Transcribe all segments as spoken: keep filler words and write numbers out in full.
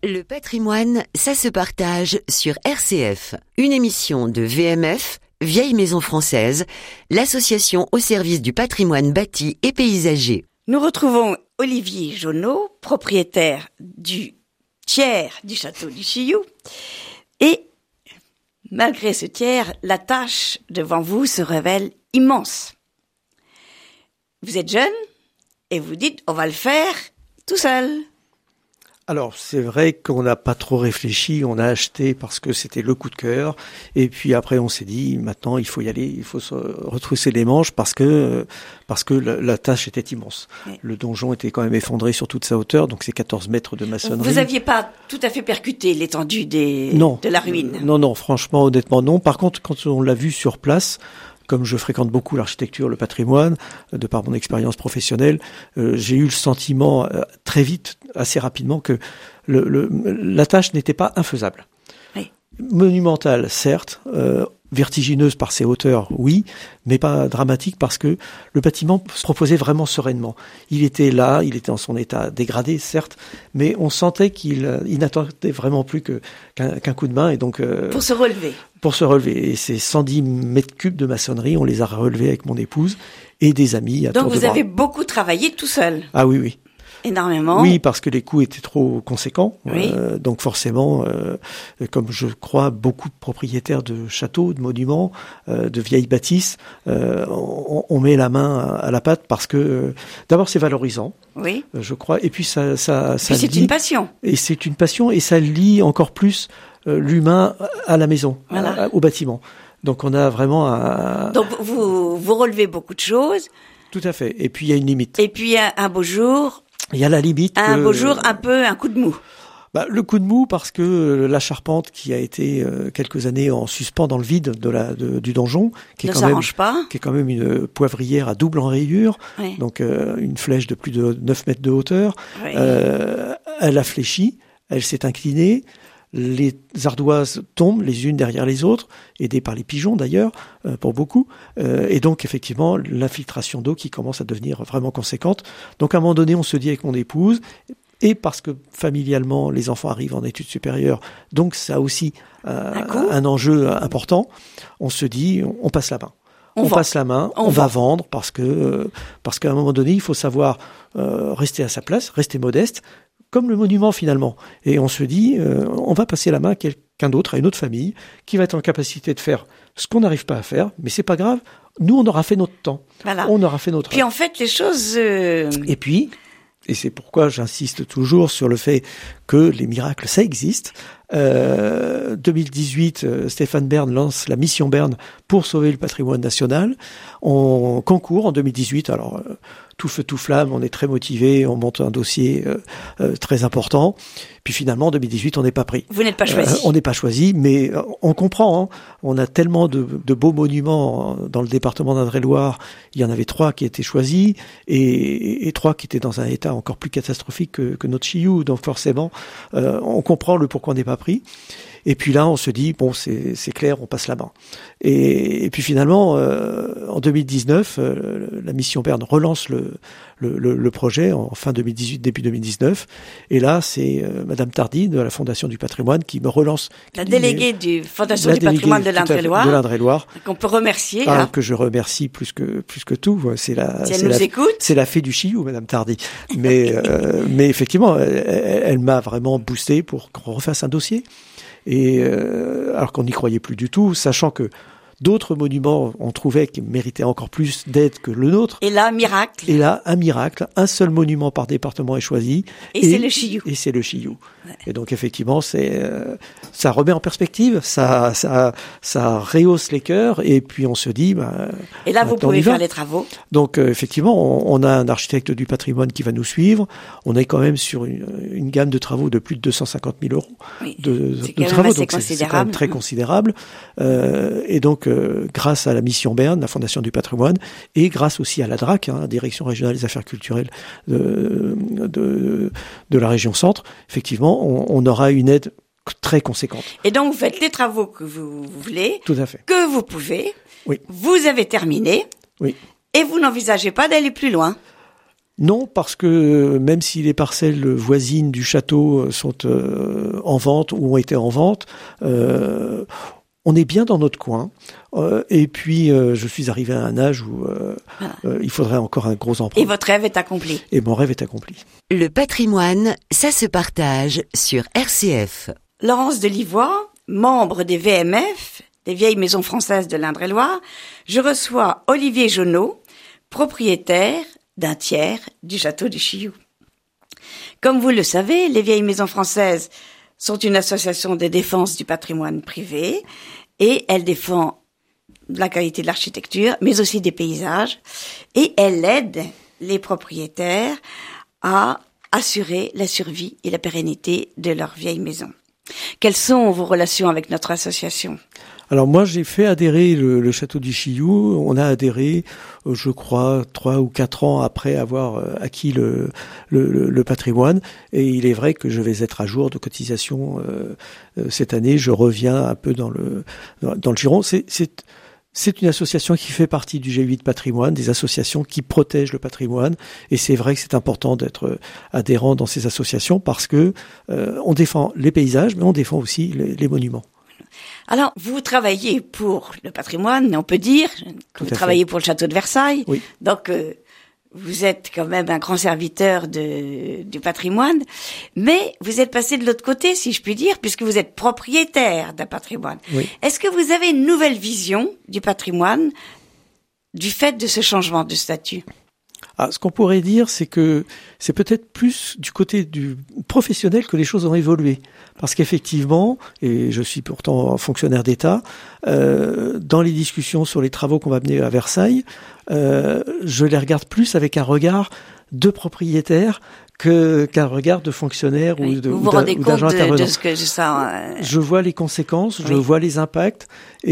Le patrimoine, ça se partage sur R C F. Une émission de V M F, Vieille Maison Française, l'association au service du patrimoine bâti et paysager. Nous retrouvons Olivier Jonot, propriétaire du tiers du château du Chillou. Et malgré ce tiers, la tâche devant vous se révèle immense. Vous êtes jeune et vous dites on va le faire tout seul. Alors, c'est vrai qu'on n'a pas trop réfléchi, on a acheté parce que c'était le coup de cœur, et puis après on s'est dit, maintenant il faut y aller, il faut se retrousser les manches parce que parce que la, la tâche était immense. Oui. Le donjon était quand même effondré sur toute sa hauteur, donc c'est quatorze mètres de maçonnerie. Vous n'aviez pas tout à fait percuté l'étendue des, non, de la ruine? Non, non, franchement, honnêtement, non. Par contre, quand on l'a vu sur place, comme je fréquente beaucoup l'architecture, le patrimoine, de par mon expérience professionnelle, euh, j'ai eu le sentiment euh, très vite, assez rapidement, que le, le, la tâche n'était pas infaisable. Oui. Monumentale, certes, euh, vertigineuse par ses hauteurs, oui, mais pas dramatique parce que le bâtiment se proposait vraiment sereinement. Il était là, il était en son état dégradé, certes, mais on sentait qu'il il n'attendait vraiment plus que, qu'un, qu'un coup de main. Et donc, euh, pour se relever. Pour se relever. Et ces cent dix mètres cubes de maçonnerie, on les a relevés avec mon épouse et des amis à tour de bras. Donc vous avez beaucoup travaillé tout seul? Ah oui, oui. Énormément. Oui, parce que les coûts étaient trop conséquents. Oui. Euh, donc forcément, euh, comme je crois beaucoup de propriétaires de châteaux, de monuments, euh, de vieilles bâtisses, euh, on, on met la main à, à la pâte parce que euh, d'abord c'est valorisant. Oui. Euh, je crois. Et puis ça, ça, ça. Puis c'est lie, une passion. Et c'est une passion et ça lie encore plus euh, l'humain à la maison, voilà. à, à, au bâtiment. Donc on a vraiment un. Donc vous vous relevez beaucoup de choses. Tout à fait. Et puis il y a une limite. Et puis un, un beau jour. Il y a la limite. Un que, beau jour, un peu un coup de mou. Bah, le coup de mou parce que la charpente qui a été euh, quelques années en suspens dans le vide de la de, du donjon, qui est ne quand s'arrange même pas. qui est quand même une poivrière à double enrayure, oui. donc euh, une flèche de plus de neuf mètres de hauteur. Oui. Euh, elle a fléchi, elle s'est inclinée. Les ardoises tombent les unes derrière les autres, aidées par les pigeons d'ailleurs, euh, pour beaucoup. Euh, et donc effectivement, l'infiltration d'eau qui commence à devenir vraiment conséquente. Donc à un moment donné, on se dit avec mon épouse, et parce que familialement, les enfants arrivent en études supérieures, donc ça a aussi euh, un, un enjeu important, on se dit, on, on passe la main. On, on passe la main, on, on va vendre parce que euh, parce qu'à un moment donné, il faut savoir euh, rester à sa place, rester modeste, comme le monument finalement. Et on se dit, euh, on va passer la main à quelqu'un d'autre, à une autre famille, qui va être en capacité de faire ce qu'on n'arrive pas à faire, mais c'est pas grave. Nous, on aura fait notre temps. Voilà. On aura fait notre. Puis en fait, les choses. Euh... Et puis, et c'est pourquoi j'insiste toujours sur le fait que les miracles, ça existe. Euh, deux mille dix-huit, euh, Stéphane Bern lance la mission Bern pour sauver le patrimoine national. On concourt en deux mille dix-huit. Alors, euh, tout feu, tout flamme, on est très motivé, on monte un dossier euh, euh, très important. Puis finalement, en deux mille dix-huit, on n'est pas pris. Vous n'êtes pas choisi. Euh, on n'est pas choisi, mais euh, on comprend. Hein. On a tellement de, de beaux monuments dans le département d'Indre-et-Loire. Il y en avait trois qui étaient choisis et, et trois qui étaient dans un état encore plus catastrophique que, que notre Chillou. Donc forcément, euh, on comprend le pourquoi on n'est pas pris. Et puis là, on se dit, bon, c'est, c'est clair, on passe la main. Et, et puis finalement, euh, en deux mille dix-neuf, euh, la mission Bern relance le, le, le, le projet en fin deux mille dix-huit, début deux mille dix-neuf. Et là, c'est euh, Madame Tardy de la Fondation du Patrimoine qui me relance. La déléguée du Fondation du Patrimoine de l'Indre-et-Loire. De l'Indre-et-Loire. Qu'on peut remercier. Ah, hein. Que je remercie plus que plus que tout. C'est la. Si elle c'est nous la, écoute. C'est la fée du Chillou, Madame Tardy. Mais euh, mais effectivement, elle, elle m'a vraiment boosté pour qu'on refasse un dossier. Et euh, alors qu'on n'y croyait plus du tout, sachant que d'autres monuments, on trouvait qu'ils méritaient encore plus d'aide que le nôtre. Et là, miracle. Et là, un miracle. Un seul monument par département est choisi. Et, et c'est le Chillou. Et c'est le Chillou. Ouais. Et donc, effectivement, c'est, euh, ça remet en perspective, ça, ça, ça rehausse les cœurs, et puis on se dit, bah, et là, vous pouvez faire les travaux. Donc, euh, effectivement, on, on a un architecte du patrimoine qui va nous suivre. On est quand même sur une, une gamme de travaux de plus de deux cent cinquante mille euros oui. de, c'est de quand travaux. Même donc, c'est, c'est quand même très considérable. Euh, et donc, euh, grâce à la mission Bern, la Fondation du Patrimoine, et grâce aussi à la D R A C, hein, la Direction régionale des affaires culturelles de, de, de la région centre, effectivement, on, on aura une aide très conséquente. Et donc, vous faites les travaux que vous voulez. Tout à fait. Que vous pouvez. Oui. Vous avez terminé. Oui. Et vous n'envisagez pas d'aller plus loin. Non, parce que même si les parcelles voisines du château sont euh, en vente ou ont été en vente, euh, on est bien dans notre coin. Euh, et puis, euh, je suis arrivé à un âge où euh, voilà. euh, il faudrait encore un gros emprunt. Et votre rêve est accompli. Et mon rêve est accompli. Le patrimoine, ça se partage sur R C F. Laurence Delivois, membre des V M F, des Vieilles Maisons Françaises de l'Indre-et-Loire, je reçois Olivier Jonot, propriétaire d'un tiers du château du Chilloux. Comme vous le savez, les Vieilles Maisons Françaises sont une association de défense du patrimoine privé et elle défend la qualité de l'architecture, mais aussi des paysages, et elle aide les propriétaires à assurer la survie et la pérennité de leurs vieilles maisons. Quelles sont vos relations avec notre association ? Alors moi, j'ai fait adhérer le, le château du Chilloux. On a adhéré, je crois, trois ou quatre ans après avoir acquis le, le, le patrimoine. Et il est vrai que je vais être à jour de cotisation euh, cette année. Je reviens un peu dans le dans le giron. C'est, c'est C'est une association qui fait partie du G huit Patrimoine, des associations qui protègent le patrimoine. Et c'est vrai que c'est important d'être adhérent dans ces associations parce que euh, on défend les paysages, mais on défend aussi les, les monuments. Alors, vous travaillez pour le patrimoine, on peut dire. Tout vous travaillez fait. pour le château de Versailles. Oui. Donc, euh, vous êtes quand même un grand serviteur de, du patrimoine. Mais vous êtes passé de l'autre côté, si je puis dire, puisque vous êtes propriétaire d'un patrimoine. Oui. Est-ce que vous avez une nouvelle vision du patrimoine du fait de ce changement de statut ? Ah, ce qu'on pourrait dire, c'est que c'est peut-être plus du côté du professionnel que les choses ont évolué. Parce qu'effectivement, et je suis pourtant fonctionnaire d'État, euh, dans les discussions sur les travaux qu'on va mener à Versailles, euh, je les regarde plus avec un regard de propriétaire que qu'un regard de fonctionnaire oui, ou de vous vous ou rendez compte de, de ce que ça. Euh... Je vois les conséquences, je oui. vois les impacts,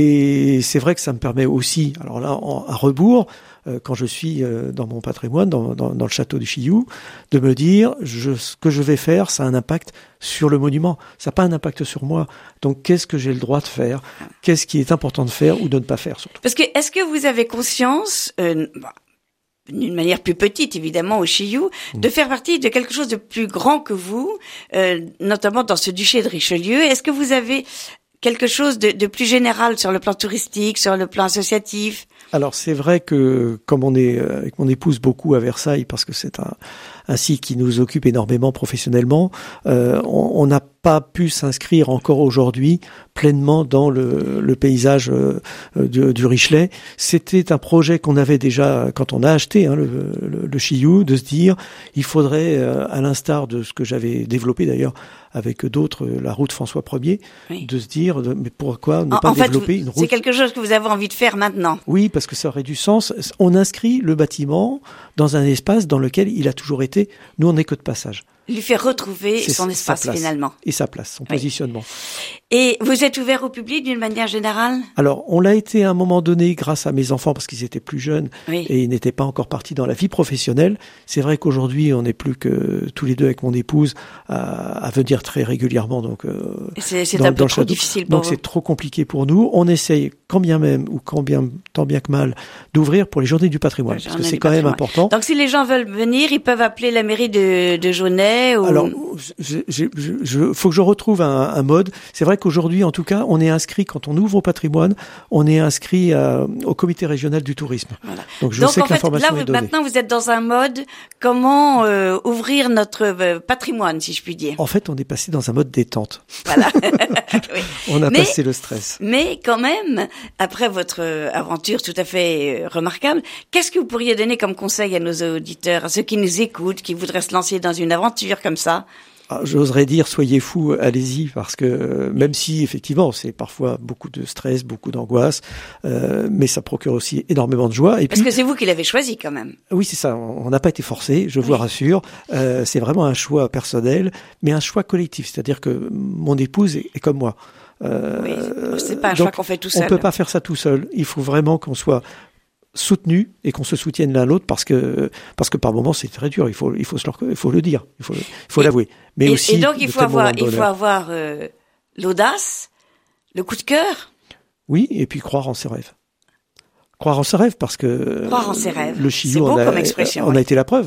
et c'est vrai que ça me permet aussi, alors là, en, à rebours, euh, quand je suis euh, dans mon patrimoine, dans, dans, dans le château du Chilloux, de me dire, je, ce que je vais faire, ça a un impact sur le monument, ça n'a pas un impact sur moi. Donc, qu'est-ce que j'ai le droit de faire ? Qu'est-ce qui est important de faire ou de ne pas faire, surtout ? Parce que, est-ce que vous avez conscience, euh, bah, d'une manière plus petite, évidemment, au Chilloux, mmh. de faire partie de quelque chose de plus grand que vous, euh, notamment dans ce duché de Richelieu. Est-ce que vous avez quelque chose de, de plus général sur le plan touristique, sur le plan associatif ? Alors, c'est vrai que, comme on est avec mon épouse beaucoup à Versailles, parce que c'est un, un site qui nous occupe énormément professionnellement, euh, on n'a pas pu s'inscrire encore aujourd'hui pleinement dans le, le paysage euh, du, du Richelet. C'était un projet qu'on avait déjà quand on a acheté hein, le, le, le Chilloux, de se dire il faudrait, euh, à l'instar de ce que j'avais développé d'ailleurs avec d'autres, la route François Ier, oui. de se dire de, mais pourquoi ne en, pas en développer fait, une route ? C'est quelque chose que vous avez envie de faire maintenant. Oui, parce que ça aurait du sens. On inscrit le bâtiment dans un espace dans lequel il a toujours été. Nous, on n'est que de passage. Lui faire retrouver C'est son espace finalement. Et sa place, son oui. positionnement. Et vous êtes ouvert au public d'une manière générale ? Alors, on l'a été à un moment donné grâce à mes enfants parce qu'ils étaient plus jeunes oui. et ils n'étaient pas encore partis dans la vie professionnelle. C'est vrai qu'aujourd'hui, on n'est plus que tous les deux avec mon épouse à, à venir très régulièrement. Donc, euh, c'est, c'est dans, un peu dans trop le difficile pour Donc, vous. c'est trop compliqué pour nous. On essaye, quand bien même ou quand bien, tant bien que mal, d'ouvrir pour les journées du patrimoine parce que c'est quand même important. Donc, si les gens veulent venir, ils peuvent appeler la mairie de, de Jaunet ou... Alors, il faut que je retrouve un, un mode. C'est vrai qu'aujourd'hui, en tout cas, on est inscrit, quand on ouvre au patrimoine, on est inscrit à, au comité régional du tourisme. Voilà. Donc, je Donc, sais en que fait, l'information là, vous, est donnée. maintenant, vous êtes dans un mode comment euh, ouvrir notre euh, patrimoine, si je puis dire. En fait, on est passé dans un mode détente. Voilà. Oui. On a mais, passé le stress. Mais quand même, après votre aventure tout à fait remarquable, qu'est-ce que vous pourriez donner comme conseil à nos auditeurs, à ceux qui nous écoutent, qui voudraient se lancer dans une aventure comme ça ? J'oserais dire, soyez fous, allez-y, parce que même si, effectivement, c'est parfois beaucoup de stress, beaucoup d'angoisse, euh, mais ça procure aussi énormément de joie. Et parce puis, que c'est vous qui l'avez choisi, quand même. Oui, c'est ça, on n'a pas été forcé, je vous oui. rassure. Euh, c'est vraiment un choix personnel, mais un choix collectif, c'est-à-dire que mon épouse est, est comme moi. Euh, oui, c'est pas un choix qu'on fait tout seul. On peut pas faire ça tout seul, il faut vraiment qu'on soit soutenu et qu'on se soutienne l'un l'autre parce que parce que par moments c'est très dur, il faut il faut se leur, il faut le dire, il faut il faut et, l'avouer. Mais et, aussi et donc il faut avoir il faut avoir euh, l'audace, le coup de cœur. Oui, et puis croire en ses rêves. Croire en ses rêves parce que croire en ses rêves. Le Chilloux, c'est beau on a, comme expression, on oui. a été la preuve.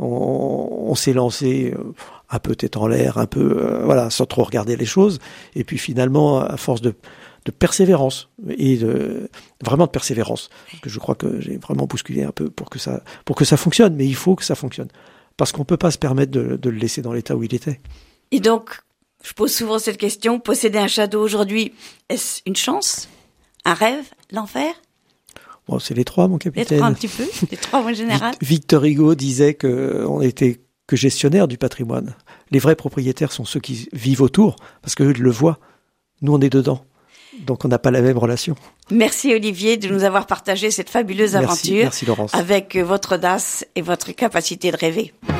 On, on s'est lancé un peu tête en l'air, un peu, euh, voilà, sans trop regarder les choses. Et puis finalement, à force de, de persévérance et de vraiment de persévérance, parce que je crois que j'ai vraiment bousculé un peu pour que ça, pour que ça fonctionne. Mais il faut que ça fonctionne, parce qu'on peut pas se permettre de, de le laisser dans l'état où il était. Et donc, je pose souvent cette question, posséder un château aujourd'hui, est-ce une chance, un rêve, l'enfer? Bon, c'est les trois, mon capitaine. Les trois un petit peu, les trois en général. Victor Hugo disait que on était que gestionnaire du patrimoine. Les vrais propriétaires sont ceux qui vivent autour, parce qu'eux le voient. Nous, on est dedans. Donc, on n'a pas la même relation. Merci Olivier de nous avoir partagé cette fabuleuse merci, aventure merci Laurence. Avec votre audace et votre capacité de rêver.